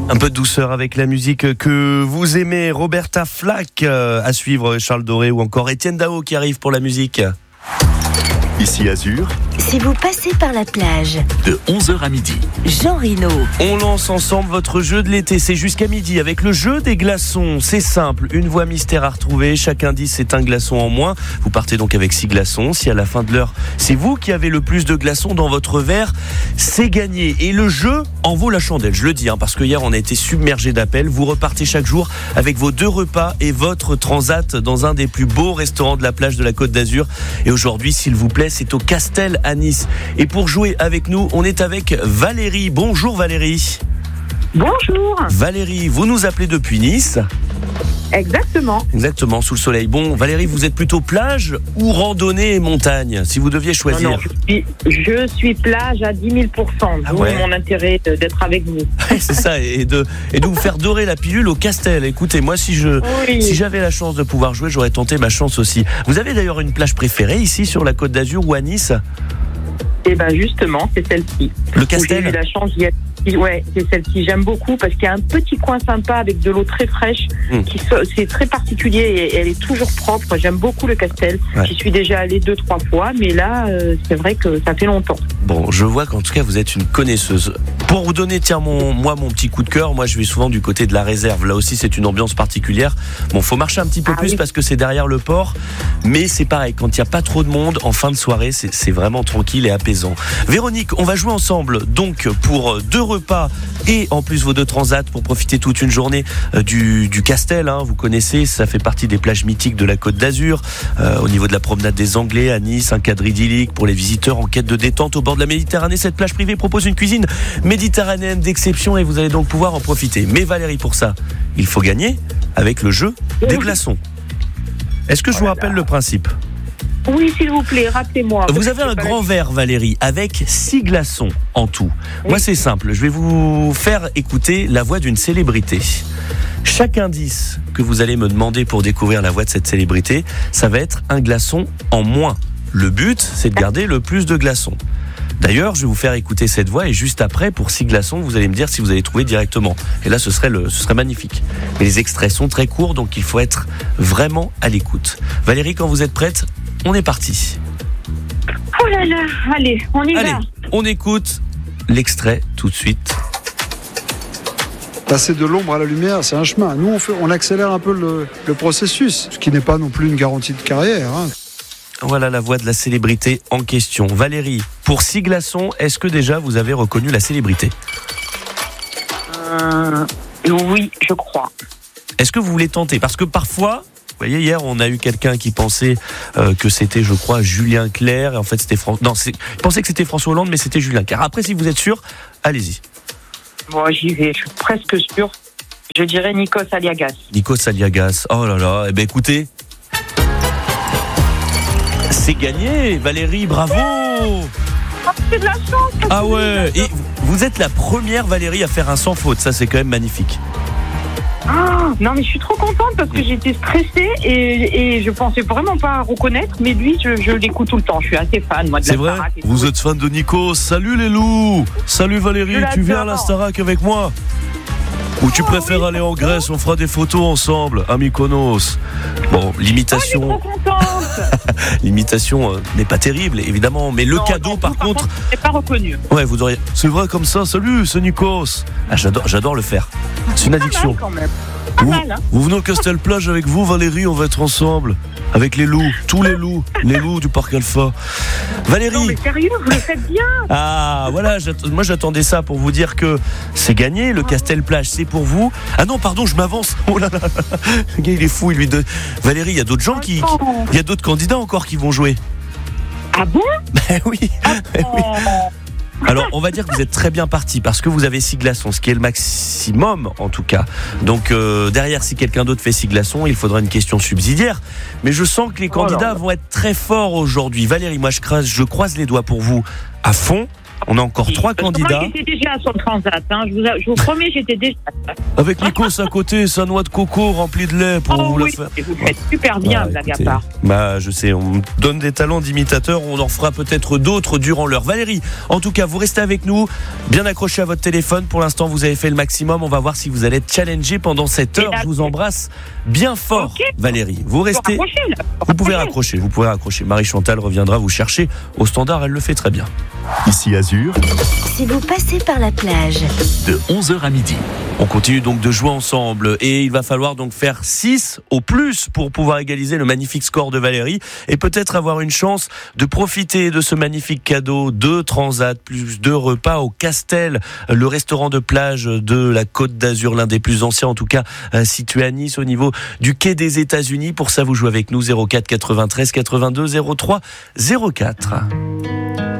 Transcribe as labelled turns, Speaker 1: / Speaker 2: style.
Speaker 1: Un peu de douceur avec la musique que vous aimez. Roberta Flack à suivre, Charles Doré ou encore Étienne Dao qui arrive pour la musique.
Speaker 2: Ici Azur,
Speaker 3: Si vous passez par la plage,
Speaker 2: de 11h à midi.
Speaker 3: Jean Reno.
Speaker 1: On lance ensemble votre jeu de l'été, c'est jusqu'à midi avec le jeu des glaçons. C'est simple, une voix mystère à retrouver, chaque indice c'est un glaçon en moins. Vous partez donc avec 6 glaçons. Si à la fin de l'heure, c'est vous qui avez le plus de glaçons dans votre verre, c'est gagné. Et le jeu en vaut la chandelle, je le dis, parce que hier on a été submergé d'appels. Vous repartez chaque jour avec vos 2 repas et votre transat dans un des plus beaux restaurants de la plage de la Côte d'Azur. Et aujourd'hui, s'il vous plaît, c'est au Castel à Nice. Et pour jouer avec nous, on est avec Valérie. Bonjour Valérie.
Speaker 4: Bonjour.
Speaker 1: Valérie, vous nous appelez depuis Nice.
Speaker 4: Exactement,
Speaker 1: sous le soleil. Bon, Valérie, vous êtes plutôt plage ou randonnée et montagne, si vous deviez choisir?
Speaker 4: Non, je suis plage à 10 000%.
Speaker 1: Ah
Speaker 4: D'où
Speaker 1: ouais.
Speaker 4: mon intérêt d'être avec vous.
Speaker 1: C'est ça, et de vous faire dorer la pilule au Castel. Écoutez, moi, si j'avais la chance de pouvoir jouer, j'aurais tenté ma chance aussi. Vous avez d'ailleurs une plage préférée ici sur la Côte d'Azur ou à Nice?
Speaker 4: Et ben justement, c'est celle-ci.
Speaker 1: Le Castel.
Speaker 4: J'ai eu la chance d'y être. Ouais, c'est celle-ci. J'aime beaucoup parce qu'il y a un petit coin sympa avec de l'eau très fraîche. C'est très particulier et elle est toujours propre. J'aime beaucoup le Castel.
Speaker 1: Ouais.
Speaker 4: J'y suis déjà allée 2-3 fois, mais là, c'est vrai que ça fait longtemps.
Speaker 1: Bon, je vois qu'en tout cas, vous êtes une connaisseuse. Pour vous donner, mon petit coup de cœur, moi, je vais souvent du côté de la réserve. Là aussi, c'est une ambiance particulière. Bon, faut marcher un petit peu plus parce que c'est derrière le port. Mais c'est pareil, quand il n'y a pas trop de monde, en fin de soirée, c'est vraiment tranquille et apaisant. Véronique, on va jouer ensemble, donc, pour 2 repas et en plus vos 2 transats pour profiter toute une journée du Castel. Vous connaissez, ça fait partie des plages mythiques de la Côte d'Azur. Au niveau de la promenade des Anglais à Nice, un cadre idyllique pour les visiteurs en quête de détente au bord de la Méditerranée. Cette plage privée propose une cuisine méditerranéenne d'exception et vous allez donc pouvoir en profiter. Mais Valérie, pour ça, il faut gagner avec le jeu des glaçons. Est-ce que je vous rappelle le principe ?
Speaker 4: Oui, s'il vous plaît, rappelez-moi.
Speaker 1: Vous avez un grand verre, Valérie, avec 6 glaçons en tout. Oui. Moi, c'est simple. Je vais vous faire écouter la voix d'une célébrité. Chaque indice que vous allez me demander pour découvrir la voix de cette célébrité, ça va être un glaçon en moins. Le but, c'est de garder le plus de glaçons. D'ailleurs, je vais vous faire écouter cette voix et juste après, pour 6 glaçons, vous allez me dire si vous allez trouver directement. Et là, ce serait magnifique. Mais les extraits sont très courts, donc il faut être vraiment à l'écoute. Valérie, quand vous êtes prête, on est parti.
Speaker 4: Oh là là, allez, on y va.
Speaker 1: On écoute l'extrait tout de suite.
Speaker 5: Passer de l'ombre à la lumière, c'est un chemin. Nous, on accélère un peu le processus, ce qui n'est pas non plus une garantie de carrière.
Speaker 1: Voilà la voix de la célébrité en question. Valérie, pour 6 glaçons, est-ce que déjà vous avez reconnu la célébrité ?
Speaker 4: Oui, je crois.
Speaker 1: Est-ce que vous voulez tenter ? Parce que parfois... Vous voyez, hier, on a eu quelqu'un qui pensait que c'était, je crois, Julien Clerc. Et en fait, c'était il pensait que c'était François Hollande, mais c'était Julien Clerc. Après, si vous êtes sûr, allez-y.
Speaker 4: Bon, j'y vais. Je suis presque sûr. Je dirais Nikos Aliagas.
Speaker 1: Nikos Aliagas. Oh là là. Eh bien, écoutez. C'est gagné, Valérie. Bravo.
Speaker 4: C'est de la chance.
Speaker 1: Ah ouais. Et vous êtes la première, Valérie, à faire un sans faute. Ça, c'est quand même magnifique.
Speaker 4: Non, mais je suis trop contente parce que j'étais stressée et je pensais vraiment pas reconnaître, mais lui, je l'écoute tout le temps. Je suis assez fan, moi, de la
Speaker 1: Starac. C'est vrai ? Vous êtes fan de Nikos ? Salut les loups ! Salut Valérie, tu viens à la Starac avec moi ? Ou tu préfères aller en Grèce, on fera des photos ensemble à Mykonos. Bon, l'imitation. L'imitation n'est pas terrible, évidemment, mais le cadeau, par contre.
Speaker 4: C'est pas reconnu.
Speaker 1: Ouais, vous auriez. C'est vrai comme ça. Salut, c'est Nikos. Ah, j'adore le faire. C'est une addiction.
Speaker 4: Pas mal, quand même.
Speaker 1: Vous venez au Castel Plage avec vous, Valérie, on va être ensemble. Avec les loups, tous les loups du Parc Alpha. Valérie.
Speaker 4: Non, mais sérieux, vous le faites bien.
Speaker 1: Ah, voilà, moi j'attendais ça pour vous dire que c'est gagné, le Castel Plage, c'est pour vous. Ah non, pardon, je m'avance. Oh là là, le gars il est fou, Valérie, il y a d'autres gens il y a d'autres candidats encore qui vont jouer.
Speaker 4: Ah bon ?
Speaker 1: Ben oui. Alors, on va dire que vous êtes très bien parti parce que vous avez 6 glaçons, ce qui est le maximum en tout cas. Donc, derrière, si quelqu'un d'autre fait 6 glaçons, il faudra une question subsidiaire. Mais je sens que les candidats vont être très forts aujourd'hui. Valérie, moi, je croise les doigts pour vous à fond. On a encore 3 candidats.
Speaker 4: Moi, j'étais déjà sur le transat. Hein. Je vous promets, j'étais déjà.
Speaker 1: Avec Nikos à côté, sa noix de coco remplie de lait pour vous la faire.
Speaker 4: Vous faites super bien, blague à part.
Speaker 1: Bah, je sais, on me donne des talents d'imitateur. On en fera peut-être d'autres durant l'heure. Valérie, en tout cas, vous restez avec nous, bien accroché à votre téléphone. Pour l'instant, vous avez fait le maximum. On va voir si vous allez être challengé pendant cette heure. Je vous embrasse bien fort, Valérie. Vous restez. Vous pouvez raccrocher. Marie-Chantal reviendra vous chercher au standard. Elle le fait très bien.
Speaker 2: Ici Azur,
Speaker 3: Si vous passez par la plage,
Speaker 2: de 11h à midi.
Speaker 1: On continue donc de jouer ensemble et il va falloir donc faire 6 au plus pour pouvoir égaliser le magnifique score de Valérie et peut-être avoir une chance de profiter de ce magnifique cadeau de transat plus 2 repas au Castel, le restaurant de plage de la Côte d'Azur, l'un des plus anciens en tout cas situé à Nice au niveau du quai des États-Unis. Pour ça vous jouez avec nous 04 93 82 03 04.